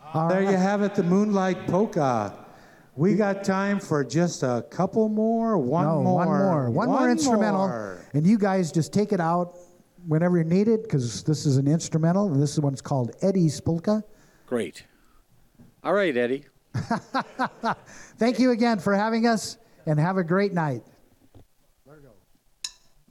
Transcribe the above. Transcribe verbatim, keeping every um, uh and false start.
All there right. You have it, the Moonlight Polka. We got time for just a couple more, one no, more. One more, one, one more instrumental. More. And you guys just take it out whenever you need it, because this is an instrumental, and this one's called Eddie's Polka. Great. All right, Eddie. Thank you again for having us, and have a great night.